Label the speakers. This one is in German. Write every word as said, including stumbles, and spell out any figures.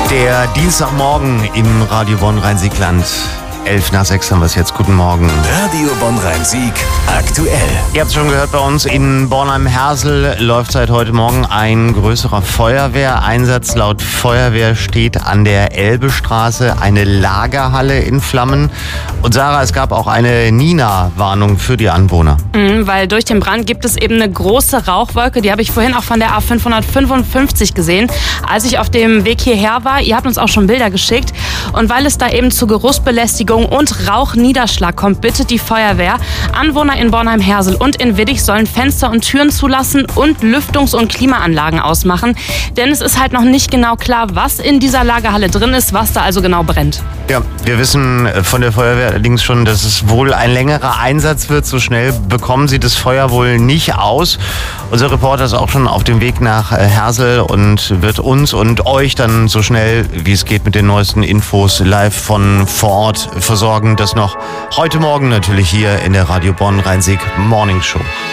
Speaker 1: Der Dienstagmorgen im Radio Bonn-Rhein-Sieg-Land. elf nach sechs haben wir es jetzt. Guten Morgen.
Speaker 2: Radio Bonn-Rhein-Sieg aktuell.
Speaker 1: Ihr habt es schon gehört, bei uns in Bornheim-Hersel läuft seit heute Morgen ein größerer Feuerwehreinsatz. Laut Feuerwehr steht an der Elbestraße eine Lagerhalle in Flammen. Und Sarah, es gab auch eine Nina-Warnung für die Anwohner.
Speaker 3: Mhm, weil durch den Brand gibt es eben eine große Rauchwolke. Die habe ich vorhin auch von der A fünfhundertfünfundfünfzig gesehen, als ich auf dem Weg hierher war. Ihr habt uns auch schon Bilder geschickt. Und weil es da eben zu Geruchsbelästigung und Rauchniederschlag kommt, bittet die Feuerwehr, Anwohner in Bornheim-Hersel und in Widdig sollen Fenster und Türen zulassen und Lüftungs- und Klimaanlagen ausmachen. Denn es ist halt noch nicht genau klar, was in dieser Lagerhalle drin ist, was da also genau brennt.
Speaker 1: Ja, wir wissen von der Feuerwehr allerdings schon, dass es wohl ein längerer Einsatz wird. So schnell bekommen sie das Feuer wohl nicht aus. Unser Reporter ist auch schon auf dem Weg nach Hersel und wird uns und euch dann so schnell wie es geht mit den neuesten Infos live von vor Ort versorgen. Das noch heute Morgen natürlich hier in der Radio Bonn-Rhein-Sieg Morning Show.